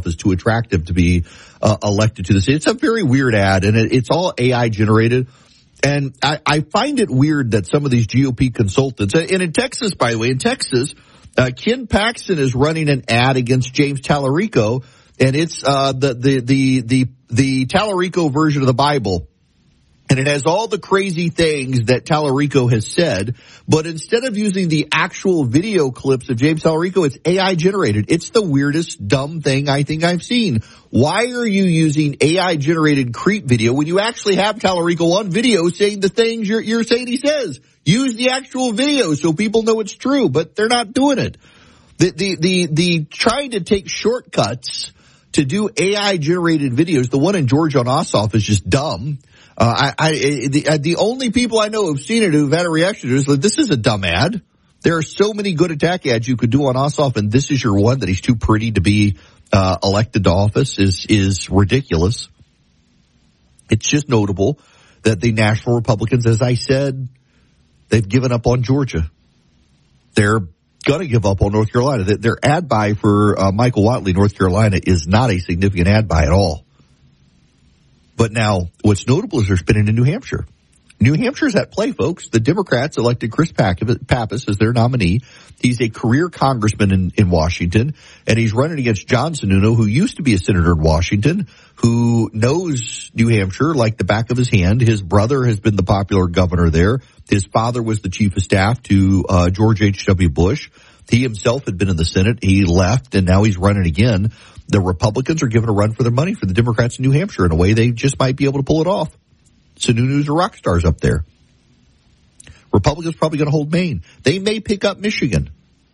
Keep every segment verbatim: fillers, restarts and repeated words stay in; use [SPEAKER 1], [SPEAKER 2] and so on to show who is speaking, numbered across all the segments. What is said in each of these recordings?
[SPEAKER 1] is too attractive to be uh, elected to the city. It's a very weird ad, and it, it's all A I generated. And I, I find it weird that some of these G O P consultants, and in Texas, by the way, in Texas, uh, Ken Paxton is running an ad against James Tallarico, and it's uh, the, the the the the Tallarico version of the Bible. And it has all the crazy things that Tallarico has said, but instead of using the actual video clips of James Tallarico, it's A I generated. It's the weirdest, dumb thing I think I've seen. Why are you using A I generated creep video when you actually have Tallarico on video saying the things you're, you're saying he says? Use the actual video so people know it's true, but they're not doing it. The, the, the, the trying to take shortcuts to do A I generated videos, the one in Georgia on Ossoff is just dumb. Uh, I, I, the, the only people I know who've seen it who've had a reaction to it is like, this is a dumb ad. There are so many good attack ads you could do on Ossoff, and this is your one that he's too pretty to be, uh, elected to office is, is ridiculous. It's just notable that the National Republicans, as I said, they've given up on Georgia. They're gonna give up on North Carolina. Their ad buy for, uh, Michael Whatley, North Carolina is not a significant ad buy at all. But now, what's notable is they're spinning in New Hampshire. New Hampshire's at play, folks. The Democrats elected Chris Pappas as their nominee. He's a career congressman in, in Washington, and he's running against John Sununu, who used to be a senator in Washington, who knows New Hampshire like the back of his hand. His brother has been the popular governor there. His father was the chief of staff to uh, George H W. Bush. He himself had been in the Senate. He left, and now he's running again. The Republicans are given a run for their money for the Democrats in New Hampshire in a way they just might be able to pull it off. Sununu's a rock stars up there. Republicans probably going to hold Maine. They may pick up Michigan.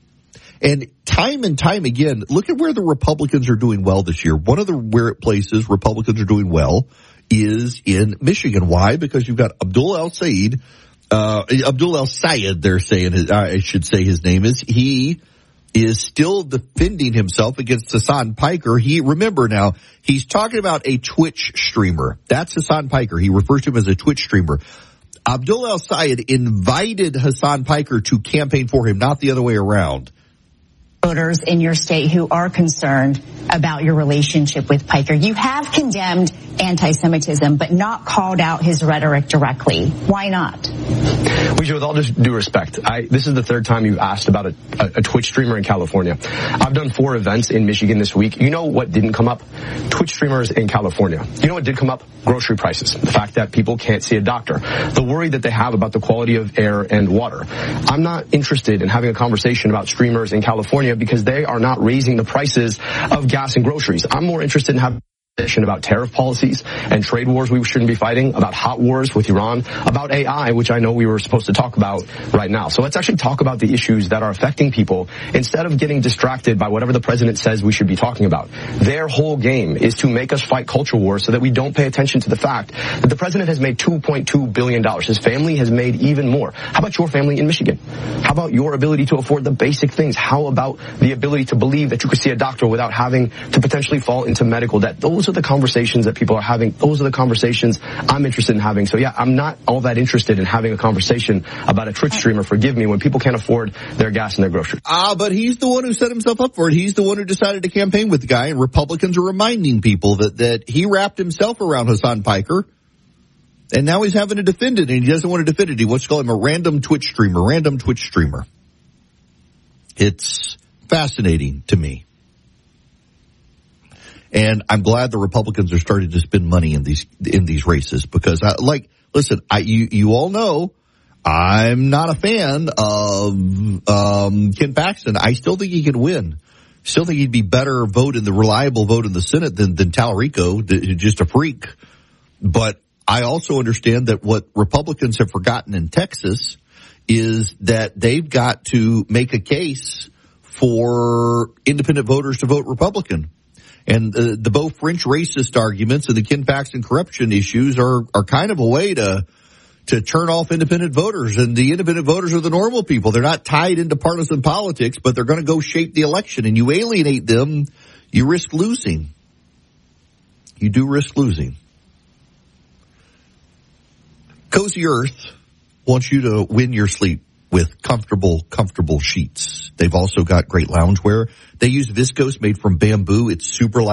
[SPEAKER 1] And time and time again, look at where the Republicans are doing well this year. One of the where places Republicans are doing well is in Michigan. Why? Because you've got Abdul El-Sayed, uh, Abdul El-Sayed, they're saying, I should say his name is. He is still defending himself against Hassan Piker. He, remember now, he's talking about a Twitch streamer. That's Hassan Piker. He refers to him as a Twitch streamer. Abdul El-Sayed invited Hassan Piker to campaign for him, not the other way around.
[SPEAKER 2] Voters in your state who are concerned about your relationship with Piker. You have condemned anti-Semitism, but not called out his rhetoric directly. Why not?
[SPEAKER 3] Weijia, with all due respect, I, this is the third time you've asked about a, a, a Twitch streamer in California. I've done four events in Michigan this week. You know what didn't come up? Twitch streamers in California. You know what did come up? Grocery prices. The fact that people can't see a doctor. The worry that they have about the quality of air and water. I'm not interested in having a conversation about streamers in California because they are not raising the prices of gas and groceries. I'm more interested in having about tariff policies and trade wars we shouldn't be fighting, about hot wars with Iran, about A I, which I know we were supposed to talk about right now. So let's actually talk about the issues that are affecting people instead of getting distracted by whatever the president says we should be talking about. Their whole game is to make us fight culture wars so that we don't pay attention to the fact that the president has made two point two billion dollars. His family has made even more. How about your family in Michigan? How about your ability to afford the basic things? How about the ability to believe that you could see a doctor without having to potentially fall into medical debt? Those Those are the conversations that people are having. Those are the conversations I'm interested in having. So yeah, I'm not all that interested in having a conversation about a Twitch streamer, forgive me, when people can't afford their gas and their groceries.
[SPEAKER 1] Ah, but he's the one who set himself up for it. He's the one who decided to campaign with the guy, and Republicans are reminding people that, that he wrapped himself around Hassan Piker, and now he's having to defend it, and he doesn't want to defend it. He wants to call him a random Twitch streamer, random Twitch streamer. It's fascinating to me. And I'm glad the Republicans are starting to spend money in these in these races because, I, like, listen, I, you you all know I'm not a fan of um, Ken Paxton. I still think he could win. Still think he'd be better vote in the reliable vote in the Senate than than Tallarico, just a freak. But I also understand that what Republicans have forgotten in Texas is that they've got to make a case for independent voters to vote Republican. And the, the Beau French racist arguments and the Ken Paxton corruption issues are, are kind of a way to, to turn off independent voters. And the independent voters are the normal people. They're not tied into partisan politics, but they're going to go shape the election. And you alienate them, you risk losing. You do risk losing. Cozy Earth wants you to win your sleep with comfortable, comfortable sheets. They've also got great loungewear. They use viscose made from bamboo. It's super light.